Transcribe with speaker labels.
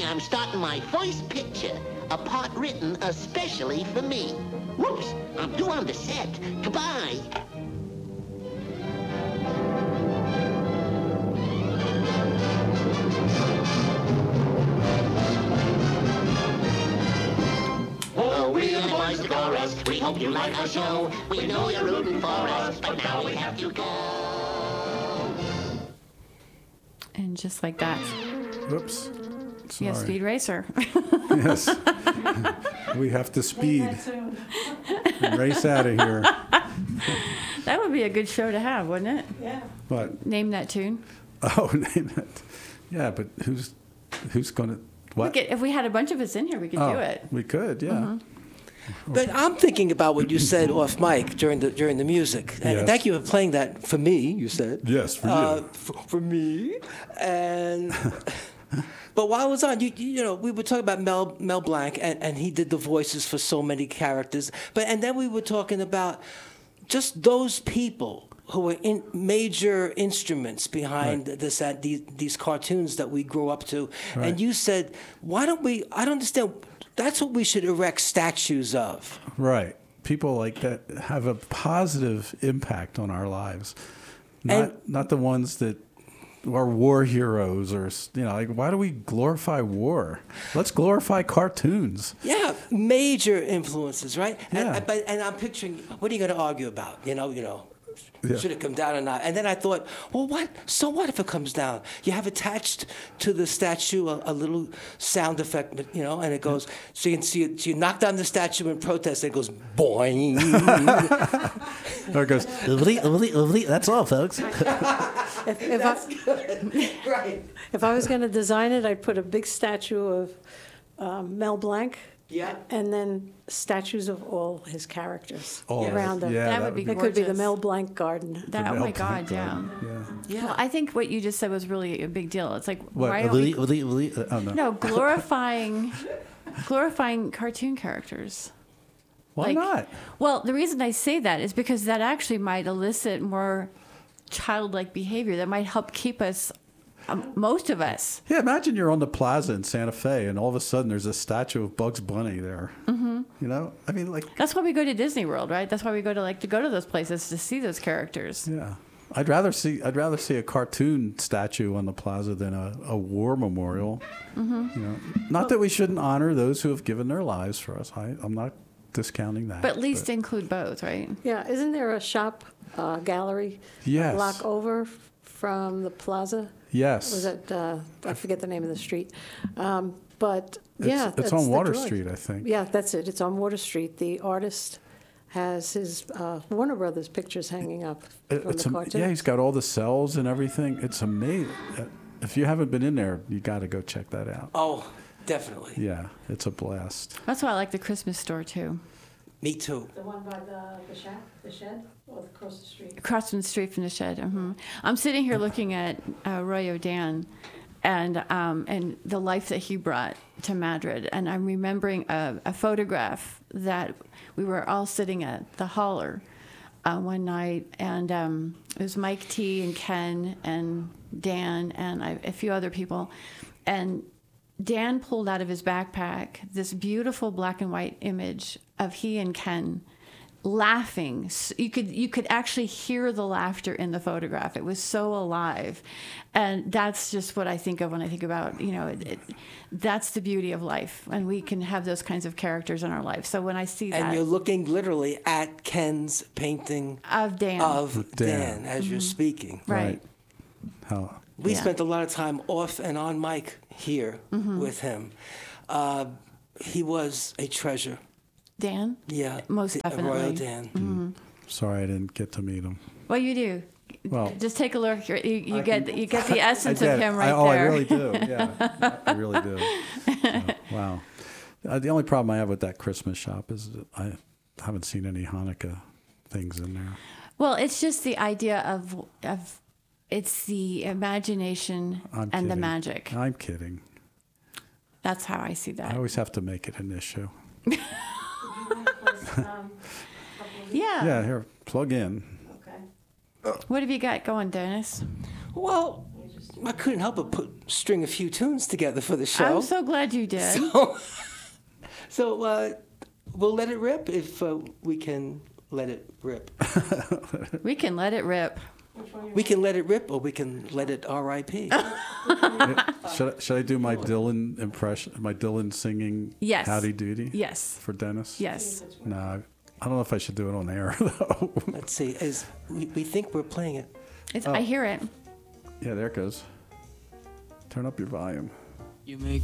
Speaker 1: I'm starting my first picture, a part written especially for me. Whoops, I'm due on the set. Goodbye. Oh, we're the boys the chorus. We hope you like our show. We know you're rooting for us, but now we have to go.
Speaker 2: And just like that.
Speaker 3: Whoops. Sorry.
Speaker 2: Yeah, Speed Racer.
Speaker 3: Yes. We have to speed. Race out of here.
Speaker 2: That would be a good show to have, wouldn't it?
Speaker 4: Yeah.
Speaker 3: But
Speaker 2: Name that tune.
Speaker 3: oh, name it. Yeah, but who's going to what?
Speaker 2: If we had a bunch of us in here, we could do it.
Speaker 3: We could, yeah.
Speaker 2: Mm-hmm.
Speaker 4: But I'm thinking about what you said off mic during the music. And
Speaker 3: Yes.
Speaker 4: thank you for playing that for me, you said.
Speaker 3: Yes, for you.
Speaker 4: For me. And but while I was on, you know, we were talking about Mel Blanc, and he did the voices for so many characters. And then we were talking about just those people who were in major instruments behind these cartoons that we grew up to.
Speaker 3: Right.
Speaker 4: And you said, why don't we? I don't understand. That's what we should erect statues of.
Speaker 3: Right. People like that have a positive impact on our lives. Not the ones that are war heroes or, you know, like, why do we glorify war? Let's glorify cartoons.
Speaker 4: Yeah, major influences, right?
Speaker 3: Yeah.
Speaker 4: And I'm picturing, what are you going to argue about? You know,
Speaker 3: Yeah.
Speaker 4: should it come down or not? And then I thought, well, what? So what if it comes down? You have attached to the statue a little sound effect, you know, and it goes, so you can see it, so you knock down the statue in protest, and it goes, boing.
Speaker 3: Or it goes,
Speaker 5: That's all, folks.
Speaker 4: That's good. Right.
Speaker 6: If I was going to design it, I'd put a big statue of Mel Blanc.
Speaker 4: Yeah.
Speaker 6: And then statues of all his characters
Speaker 3: Oh,
Speaker 6: around him.
Speaker 3: yeah,
Speaker 2: That would be
Speaker 6: It could be the
Speaker 2: gorgeous.
Speaker 6: Mel Blanc garden.
Speaker 2: That, oh
Speaker 3: Mel
Speaker 2: my God,
Speaker 3: Blanc
Speaker 2: yeah.
Speaker 3: garden. Yeah.
Speaker 2: Well, I think what you just said was really a big deal. It's like,
Speaker 3: What?
Speaker 2: why don't we...
Speaker 3: Oh, no.
Speaker 2: No, glorifying cartoon characters.
Speaker 3: Why not?
Speaker 2: Well, the reason I say that is because that actually might elicit more childlike behavior that might help keep us, most of us.
Speaker 3: Yeah, imagine you're on the plaza in Santa Fe and all of a sudden there's a statue of Bugs Bunny there. Mm-hmm. You know? I mean, like...
Speaker 2: That's why we go to Disney World, right? That's why we go to those places to see those characters.
Speaker 3: Yeah. I'd rather see a cartoon statue on the plaza than a war memorial. Mm-hmm. You know, not that we shouldn't honor those who have given their lives for us. I'm not discounting that.
Speaker 2: But at least include both, right?
Speaker 6: Yeah, isn't there a shop gallery
Speaker 3: Yes.
Speaker 6: a block over from the plaza?
Speaker 3: Yes.
Speaker 6: Was it, I forget the name of the street. But yeah.
Speaker 3: It's
Speaker 6: that's
Speaker 3: on
Speaker 6: the
Speaker 3: Water
Speaker 6: drawing.
Speaker 3: Street, I think.
Speaker 6: Yeah, that's it. It's on Water Street. The artist has his Warner Brothers pictures hanging up from the cartoon.
Speaker 3: Yeah, he's got all the cells and everything. It's amazing. If you haven't been in there, you got to go check that out.
Speaker 4: Oh, definitely.
Speaker 3: Yeah, it's a blast.
Speaker 2: That's why I like the Christmas store, too.
Speaker 4: Me too.
Speaker 6: The one by the shed, or across the street?
Speaker 2: Across from the street from the shed. Mm-hmm. I'm sitting here looking at Roy O'Dan and the life that he brought to Madrid. And I'm remembering a photograph that we were all sitting at the Holler one night. And it was Mike T. and Ken and Dan and a few other people. And Dan pulled out of his backpack this beautiful black and white image of he and Ken laughing. You could actually hear the laughter in the photograph. It was so alive. And that's just what I think of when I think about, you know, that's the beauty of life. And we can have those kinds of characters in our life. So when I see that.
Speaker 4: And you're looking literally at Ken's painting
Speaker 2: of Dan.
Speaker 4: Of Dan as you're speaking.
Speaker 2: Right.
Speaker 3: How?
Speaker 4: We spent a lot of time off and on mic here with him. He was a treasure.
Speaker 2: Dan?
Speaker 4: Yeah.
Speaker 2: Most definitely.
Speaker 4: Royal Dan.
Speaker 2: Mm-hmm.
Speaker 3: Sorry I didn't get to meet him.
Speaker 2: Well, you do.
Speaker 3: Well,
Speaker 2: just take a look. You get the essence of him right
Speaker 3: there.
Speaker 2: there.
Speaker 3: I really do. Yeah, I really do. Wow. The only problem I have with that Christmas shop is that I haven't seen any Hanukkah things in there.
Speaker 2: Well, it's just the idea of it's the imagination and the magic.
Speaker 3: I'm kidding.
Speaker 2: That's how I see that.
Speaker 3: I always have to make it an issue.
Speaker 2: Yeah.
Speaker 3: Yeah, here, plug in.
Speaker 6: Okay.
Speaker 2: What have you got going, Dennis?
Speaker 4: Well, I couldn't help but string a few tunes together for the show.
Speaker 2: I'm so glad you did.
Speaker 4: So we'll let it rip if we can let it rip.
Speaker 2: We can let it rip.
Speaker 4: We can let it rip, or we can let it R.I.P.
Speaker 3: Should I do my Dylan impression? My Dylan singing
Speaker 2: Yes.
Speaker 3: Howdy Doody?
Speaker 2: Yes.
Speaker 3: For Dennis?
Speaker 2: Yes.
Speaker 3: No, I don't know if I should do it on air though.
Speaker 4: Let's see. We think we're playing it.
Speaker 2: I hear it.
Speaker 3: Yeah, there it goes. Turn up your volume.
Speaker 7: You make